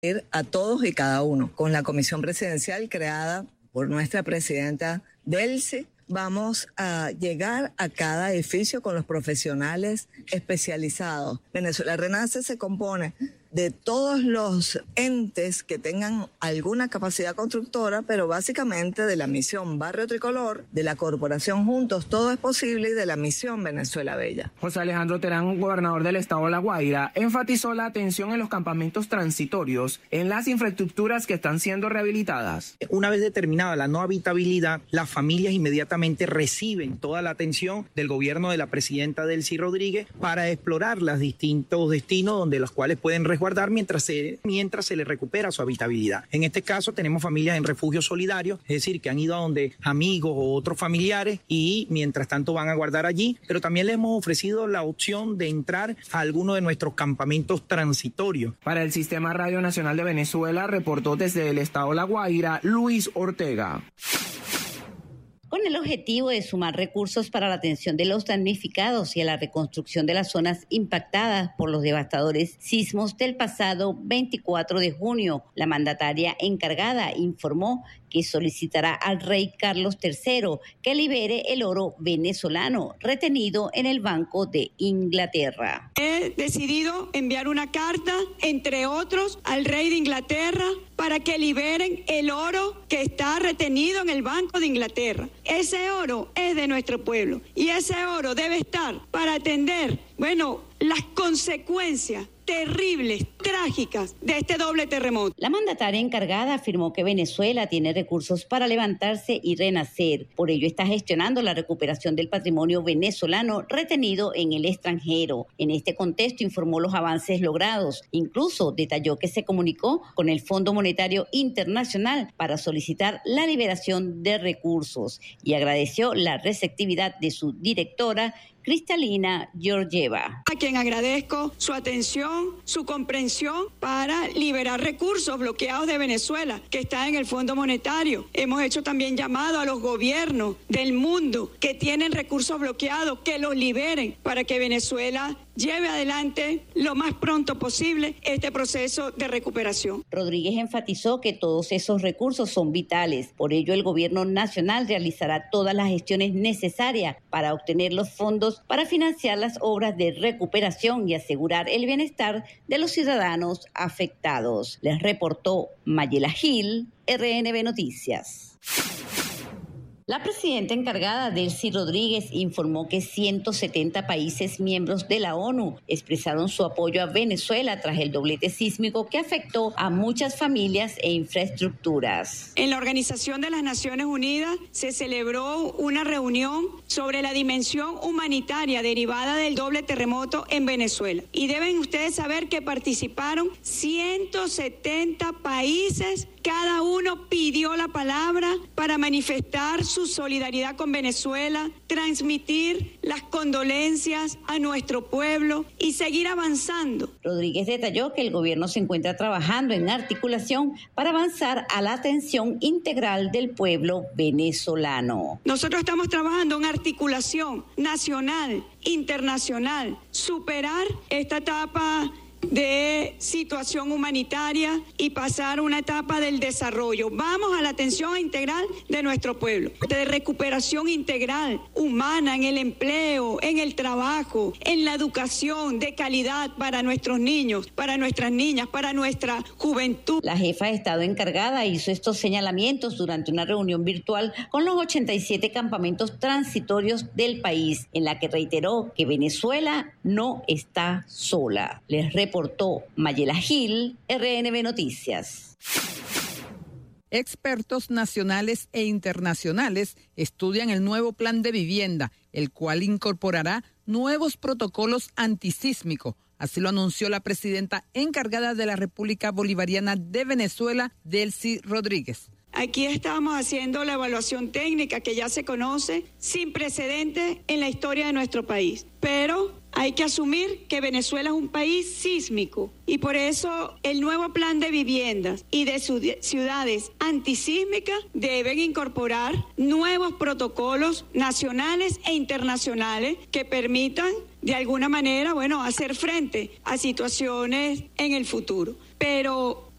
a todos y cada uno. Con la comisión presidencial creada por nuestra presidenta Delcy, vamos a llegar a cada edificio con los profesionales especializados. Venezuela Renace se compone de todos los entes que tengan alguna capacidad constructora, pero básicamente de la misión Barrio Tricolor, de la corporación Juntos Todo es Posible y de la misión Venezuela Bella. José Alejandro Terán, gobernador del estado de La Guaira, enfatizó la atención en los campamentos transitorios, en las infraestructuras que están siendo rehabilitadas. Una vez determinada la no habitabilidad, las familias inmediatamente reciben toda la atención del gobierno de la presidenta Delcy Rodríguez para explorar los distintos destinos donde los cuales pueden resguardar mientras se les recupera su habitabilidad. En este caso tenemos familias en refugio solidario, es decir, que han ido a donde amigos o otros familiares y mientras tanto van a guardar allí, pero también les hemos ofrecido la opción de entrar a alguno de nuestros campamentos transitorios. Para el Sistema Radio Nacional de Venezuela, reportó desde el estado La Guaira, Luis Ortega. Con el objetivo de sumar recursos para la atención de los damnificados y a la reconstrucción de las zonas impactadas por los devastadores sismos del pasado 24 de junio, la mandataria encargada informó que solicitará al rey Carlos III que libere el oro venezolano retenido en el Banco de Inglaterra. He decidido enviar una carta, entre otros, al rey de Inglaterra para que liberen el oro que está retenido en el Banco de Inglaterra. Ese oro es de nuestro pueblo y ese oro debe estar para atender, las consecuencias terribles, trágicas de este doble terremoto. La mandataria encargada afirmó que Venezuela tiene recursos para levantarse y renacer. Por ello está gestionando la recuperación del patrimonio venezolano retenido en el extranjero. En este contexto informó los avances logrados. Incluso detalló que se comunicó con el Fondo Monetario Internacional para solicitar la liberación de recursos y agradeció la receptividad de su directora, Cristalina Georgieva. A quien agradezco su atención, su comprensión para liberar recursos bloqueados de Venezuela, que está en el Fondo Monetario. Hemos hecho también llamado a los gobiernos del mundo que tienen recursos bloqueados, que los liberen para que Venezuela lleve adelante lo más pronto posible este proceso de recuperación. Rodríguez enfatizó que todos esos recursos son vitales. Por ello, el gobierno nacional realizará todas las gestiones necesarias para obtener los fondos para financiar las obras de recuperación y asegurar el bienestar de los ciudadanos afectados. Les reportó Mayela Gil, RNB Noticias. La presidenta encargada, Delcy Rodríguez, informó que 170 países miembros de la ONU expresaron su apoyo a Venezuela tras el doblete sísmico que afectó a muchas familias e infraestructuras. En la Organización de las Naciones Unidas se celebró una reunión sobre la dimensión humanitaria derivada del doble terremoto en Venezuela. Y deben ustedes saber que participaron 170 países. Cada uno pidió la palabra para manifestar su solidaridad con Venezuela, transmitir las condolencias a nuestro pueblo y seguir avanzando. Rodríguez detalló que el gobierno se encuentra trabajando en articulación para avanzar a la atención integral del pueblo venezolano. Nosotros estamos trabajando en articulación nacional, internacional, superar esta etapa de situación humanitaria y pasar a una etapa del desarrollo. Vamos a la atención integral de nuestro pueblo, de recuperación integral, humana, en el empleo, en el trabajo, en la educación de calidad para nuestros niños, para nuestras niñas, para nuestra juventud. La jefa de Estado encargada hizo estos señalamientos durante una reunión virtual con los 87 campamentos transitorios del país, en la que reiteró que Venezuela no está sola. Les reportó Mayela Gil, RNB Noticias. Expertos nacionales e internacionales estudian el nuevo plan de vivienda, el cual incorporará nuevos protocolos antisísmicos. Así lo anunció la presidenta encargada de la República Bolivariana de Venezuela, Delcy Rodríguez. Aquí estamos haciendo la evaluación técnica que ya se conoce, sin precedentes en la historia de nuestro país. Pero hay que asumir que Venezuela es un país sísmico y por eso el nuevo plan de viviendas y de ciudades antisísmicas deben incorporar nuevos protocolos nacionales e internacionales que permitan de alguna manera, hacer frente a situaciones en el futuro. Pero